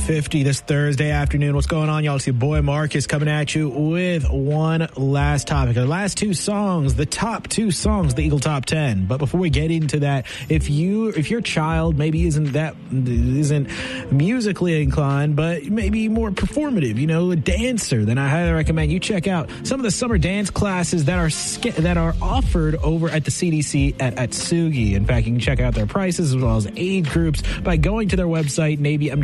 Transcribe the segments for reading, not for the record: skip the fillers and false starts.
8:50 this Thursday afternoon. What's going on, y'all? It's your boy Marcus coming at you with one last topic. The last two songs, the top two songs, the Eagle Top 10. But before we get into that, if your child maybe isn't musically inclined, but maybe more performative, a dancer, then I highly recommend you check out some of the summer dance classes that are offered over at the CDC at Atsugi. In fact, you can check out their prices as well as age groups by going to their website,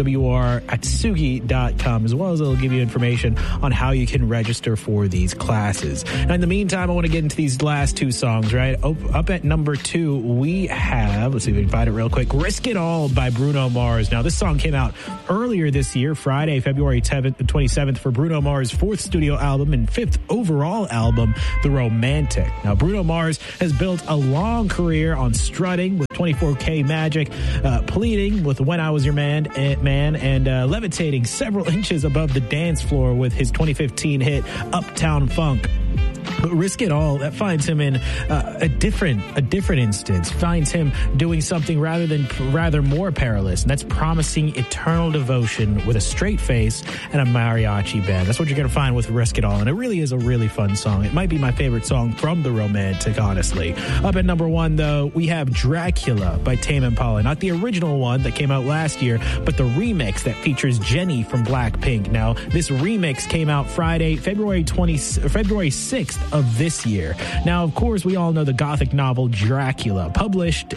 NavyMWR@Atsugi.com, as well as it'll give you information on how you can register for these classes. Now, in the meantime, I want to get into these last two songs, right? Up at number 2, we have, let's see if we can find it real quick, Risk It All by Bruno Mars. Now, this song came out earlier this year, Friday, February 27th, for Bruno Mars' 4th studio album and 5th overall album, The Romantic. Now, Bruno Mars has built a long career on strutting with 24K Magic, pleading with When I Was Your Man, and levitating several inches above the dance floor with his 2015 hit Uptown Funk. But Risk It All, that finds him in a different instance, finds him doing something rather more perilous, and that's promising eternal devotion with a straight face and a mariachi band. That's what you're going to find with Risk It All, and it really is a really fun song. It might be my favorite song from The Romantic, honestly. Up at number 1, though, we have Dracula by Tame Impala. Not the original one that came out last year, but the remix that features Jennie from Blackpink. Now, this remix came out Friday, February 6th of this year. Now, of course, we all know the gothic novel Dracula, published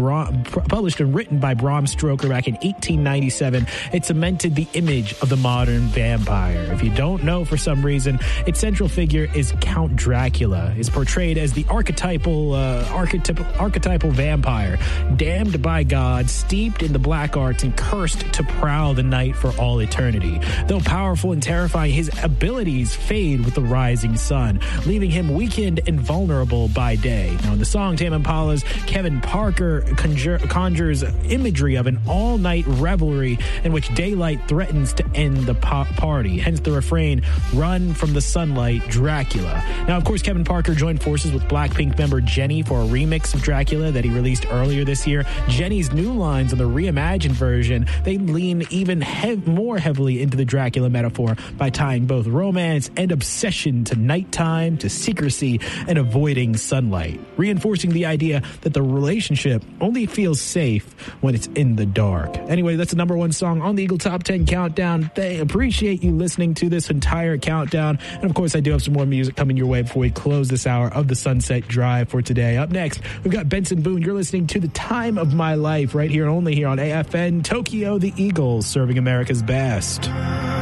and written by Bram Stoker back in 1897. It cemented the image of the modern vampire. If you don't know for some reason, its central figure is Count Dracula. Is portrayed as the archetypal vampire, damned by God, steeped in the black arts, and cursed to prowl the night for all eternity. Though powerful and terrifying, his abilities fade with the rising sun, leaving him weakened and vulnerable by day. Now, in the song, Tame Impala's Kevin Parker conjures imagery of an all-night revelry in which daylight threatens to end the party. Hence the refrain, "Run from the sunlight, Dracula." Now, of course, Kevin Parker joined forces with Blackpink member Jennie for a remix of Dracula that he released earlier this year. Jennie's new lines on the reimagined version, they lean even more heavily into the Dracula metaphor by tying both romance and obsession to nighttime, to secrecy, and avoiding sunlight, reinforcing the idea that the relationship only feels safe when it's in the dark. Anyway, that's the number 1 song on the Eagle Top 10 Countdown. They appreciate you listening to this entire countdown. And of course, I do have some more music coming your way before we close this hour of the Sunset Drive for today. Up next, we've got Benson Boone. You're listening to The Time of My Life right here, only here on AFN Tokyo, the Eagles, serving America's best.